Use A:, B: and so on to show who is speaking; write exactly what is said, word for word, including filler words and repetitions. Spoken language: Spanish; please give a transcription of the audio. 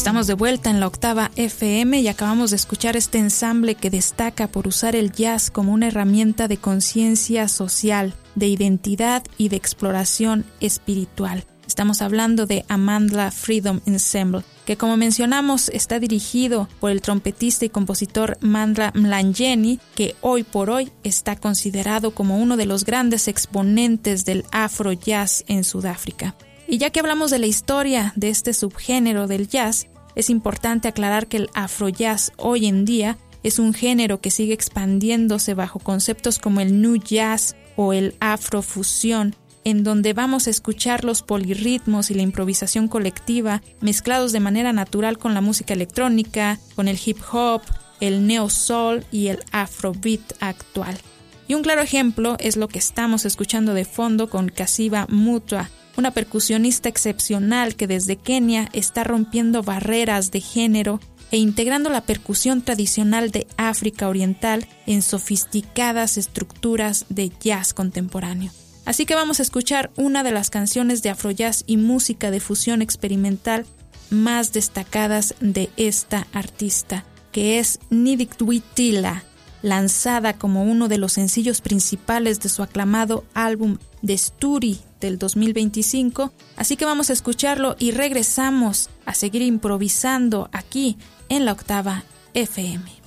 A: Estamos de vuelta en la Octava F M y acabamos de escuchar este ensamble que destaca por usar el jazz como una herramienta de conciencia social, de identidad y de exploración espiritual. Estamos hablando de Amandla Freedom Ensemble, que como mencionamos está dirigido por el trompetista y compositor Mandla Mlangeni, que hoy por hoy está considerado como uno de los grandes exponentes del afro jazz en Sudáfrica. Y ya que hablamos de la historia de este subgénero del jazz, es importante aclarar que el afrojazz hoy en día es un género que sigue expandiéndose bajo conceptos como el nu jazz o el afrofusión, en donde vamos a escuchar los polirritmos y la improvisación colectiva mezclados de manera natural con la música electrónica, con el hip hop, el neo soul y el afrobeat actual. Y un claro ejemplo es lo que estamos escuchando de fondo con Kasiba Mutwa, una percusionista excepcional que desde Kenia está rompiendo barreras de género e integrando la percusión tradicional de África Oriental en sofisticadas estructuras de jazz contemporáneo. Así que vamos a escuchar una de las canciones de afrojazz y música de fusión experimental más destacadas de esta artista, que es Nidiktwitila, lanzada como uno de los sencillos principales de su aclamado álbum Desturi del dos mil veinticinco, así que vamos a escucharlo y regresamos a seguir improvisando aquí en la Octava F M.